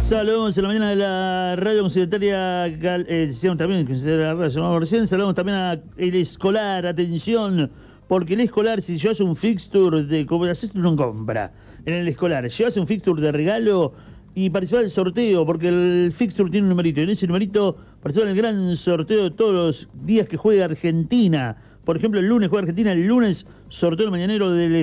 Saludamos en la mañana de la radio universitaria, también de la radio, llamamos recién, saludamos también a el escolar, atención, porque el escolar, si llevas un fixture, como haces una compra en el escolar, llevas un fixture de regalo y participás del sorteo, porque el fixture tiene un numerito, y en ese numerito participás en el gran sorteo de todos los días que juega Argentina. Por ejemplo, el lunes juega Argentina, el lunes sorteo el mañanero del